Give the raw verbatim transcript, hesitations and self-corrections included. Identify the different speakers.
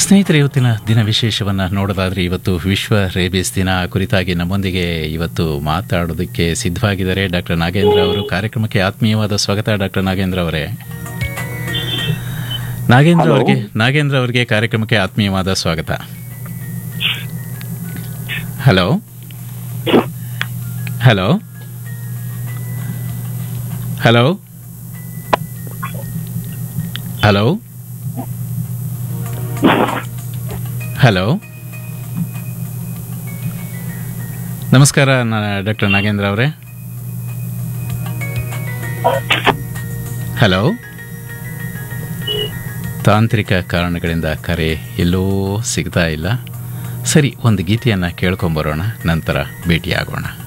Speaker 1: ಸ್ನೇಹಿತರೆ, ಇವತ್ತಿನ ದಿನ ವಿಶೇಷವನ್ನು ನೋಡೋದಾದರೆ ಇವತ್ತು ವಿಶ್ವ ರೇಬಿಸ್ ದಿನ ಕುರಿತಾಗಿ ನಮ್ಮೊಂದಿಗೆ ಇವತ್ತು ಮಾತಾಡೋದಕ್ಕೆ ಸಿದ್ಧವಾಗಿದ್ದಾರೆ ಡಾಕ್ಟರ್ ನಾಗೇಂದ್ರ ಅವರು. ಕಾರ್ಯಕ್ರಮಕ್ಕೆ ಆತ್ಮೀಯವಾದ ಸ್ವಾಗತ ಡಾಕ್ಟರ್ ನಾಗೇಂದ್ರ ಅವರೇ. ನಾಗೇಂದ್ರ ಅವರಿಗೆ ನಾಗೇಂದ್ರ ಅವರಿಗೆ ಕಾರ್ಯಕ್ರಮಕ್ಕೆ ಆತ್ಮೀಯವಾದ ಸ್ವಾಗತ. Hello hello hello hello hello ನಮಸ್ಕಾರ ಡಾಕ್ಟರ್ ನಾಗೇಂದ್ರ ಅವರೇ. ಹಲೋ. ತಾಂತ್ರಿಕ ಕಾರಣಗಳಿಂದ ಕರೆ ಎಲ್ಲೋ ಸಿಗ್ತಾ ಇಲ್ಲ. ಸರಿ, ಒಂದು ಗೀತೆಯನ್ನು ಕೇಳ್ಕೊಂಬರೋಣ, ನಂತರ ಭೇಟಿಯಾಗೋಣ.